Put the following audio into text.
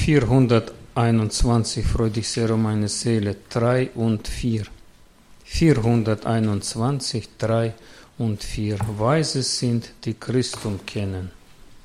421, freu dich sehr um meine Seele, 3 und 4. 421, 3 und 4. Weise sind, die Christum kennen.